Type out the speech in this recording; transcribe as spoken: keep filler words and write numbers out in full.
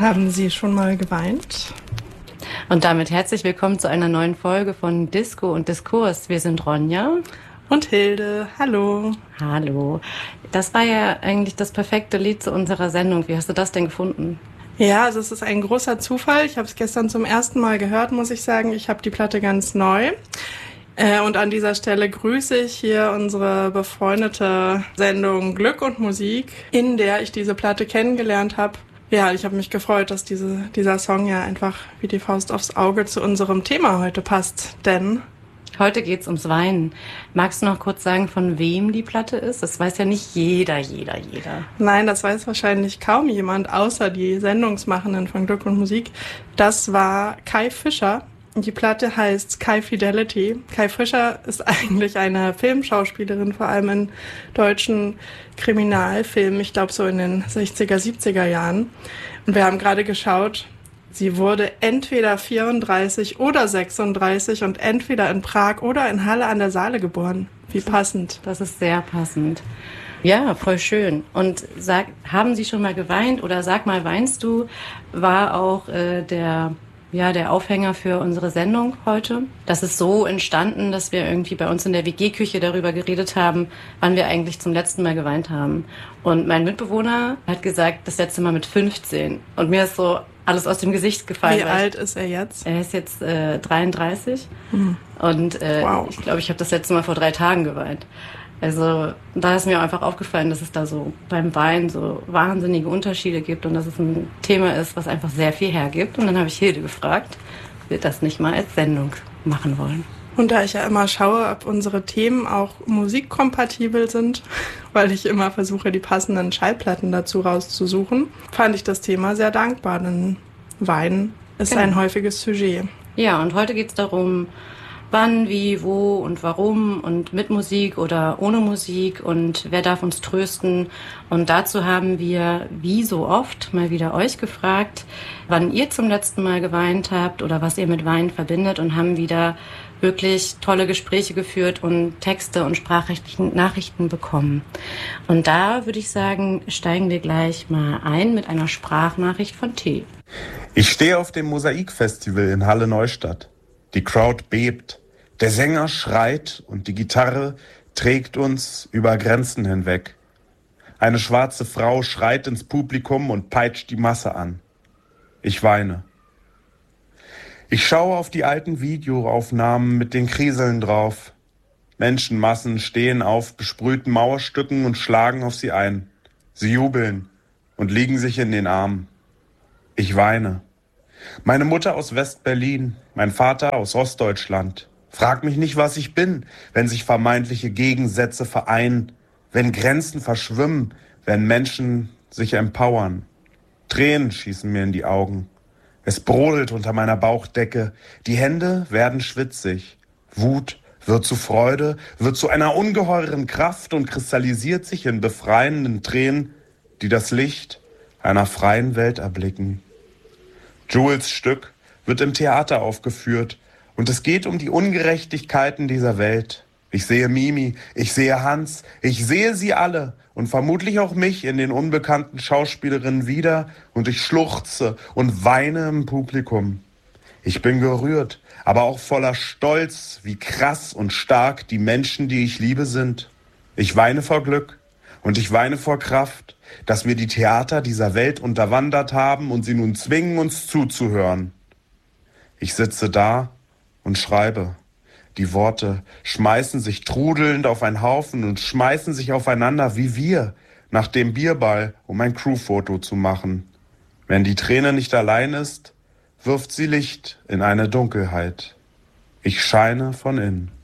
Haben Sie schon mal geweint? Und damit herzlich willkommen zu einer neuen Folge von Disco und Diskurs. Wir sind Ronja und Hilde. Hallo. Hallo. Das war ja eigentlich das perfekte Lied zu unserer Sendung. Wie hast du das denn gefunden? Ja, also es ist ein großer Zufall. Ich habe es gestern zum ersten Mal gehört, muss ich sagen. Ich habe die Platte ganz neu. Und an dieser Stelle grüße ich hier unsere befreundete Sendung Glück und Musik, in der ich diese Platte kennengelernt habe. Ja, ich habe mich gefreut, dass diese, dieser Song ja einfach wie die Faust aufs Auge zu unserem Thema heute passt, denn heute geht's ums Weinen. Magst du noch kurz sagen, von wem die Platte ist? Das weiß ja nicht jeder, jeder, jeder. Nein, das weiß wahrscheinlich kaum jemand, außer die Sendungsmachenden von Glück und Musik. Das war Kai Fischer. Die Platte heißt Sky Fidelity. Kai Fischer ist eigentlich eine Filmschauspielerin, vor allem in deutschen Kriminalfilmen, ich glaube so in den sechziger, siebziger Jahren. Und wir haben gerade geschaut, sie wurde entweder vierunddreißig oder sechsunddreißig und entweder in Prag oder in Halle an der Saale geboren. Wie passend. Das ist sehr passend. Ja, voll schön. Und sag, haben Sie schon mal geweint oder sag mal, weinst du, war auch äh, der... Ja, der Aufhänger für unsere Sendung heute. Das ist so entstanden, dass wir irgendwie bei uns in der W G-Küche darüber geredet haben, wann wir eigentlich zum letzten Mal geweint haben. Und mein Mitbewohner hat gesagt, das letzte Mal mit fünfzehn. Und mir ist so alles aus dem Gesicht gefallen. Wie alt ist er jetzt? Er ist jetzt äh, dreiunddreißig. Hm. Und äh, wow. ich glaube, ich habe das letzte Mal vor drei Tagen geweint. Also da ist mir einfach aufgefallen, dass es da so beim Weinen so wahnsinnige Unterschiede gibt und dass es ein Thema ist, was einfach sehr viel hergibt. Und dann habe ich Hilde gefragt, ob wir das nicht mal als Sendung machen wollen. Und da ich ja immer schaue, ob unsere Themen auch musikkompatibel sind, weil ich immer versuche, die passenden Schallplatten dazu rauszusuchen, fand ich das Thema sehr dankbar, denn Weinen ist genau ein häufiges Sujet. Ja, und heute geht es darum, wann, wie, wo und warum und mit Musik oder ohne Musik und wer darf uns trösten. Und dazu haben wir, wie so oft, mal wieder euch gefragt, wann ihr zum letzten Mal geweint habt oder was ihr mit Weinen verbindet und haben wieder wirklich tolle Gespräche geführt und Texte und Sprachnachrichten bekommen. Und da würde ich sagen, steigen wir gleich mal ein mit einer Sprachnachricht von T. Ich stehe auf dem Mosaikfestival in Halle Neustadt. Die Crowd bebt. Der Sänger schreit und die Gitarre trägt uns über Grenzen hinweg. Eine schwarze Frau schreit ins Publikum und peitscht die Masse an. Ich weine. Ich schaue auf die alten Videoaufnahmen mit den Kriseln drauf. Menschenmassen stehen auf besprühten Mauerstücken und schlagen auf sie ein. Sie jubeln und liegen sich in den Armen. Ich weine. Meine Mutter aus West-Berlin, mein Vater aus Ostdeutschland. Frag mich nicht, was ich bin, wenn sich vermeintliche Gegensätze vereinen, wenn Grenzen verschwimmen, wenn Menschen sich empowern. Tränen schießen mir in die Augen. Es brodelt unter meiner Bauchdecke. Die Hände werden schwitzig. Wut wird zu Freude, wird zu einer ungeheuren Kraft und kristallisiert sich in befreienden Tränen, die das Licht einer freien Welt erblicken. Jules Stück wird im Theater aufgeführt und es geht um die Ungerechtigkeiten dieser Welt. Ich sehe Mimi, ich sehe Hans, ich sehe sie alle und vermutlich auch mich in den unbekannten Schauspielerinnen wieder und ich schluchze und weine im Publikum. Ich bin gerührt, aber auch voller Stolz, wie krass und stark die Menschen, die ich liebe, sind. Ich weine vor Glück und ich weine vor Kraft, dass wir die Theater dieser Welt unterwandert haben und sie nun zwingen, uns zuzuhören. Ich sitze da und schreibe. Die Worte schmeißen sich trudelnd auf einen Haufen und schmeißen sich aufeinander wie wir nach dem Bierball, um ein Crewfoto zu machen. Wenn die Träne nicht allein ist, wirft sie Licht in eine Dunkelheit. Ich scheine von innen.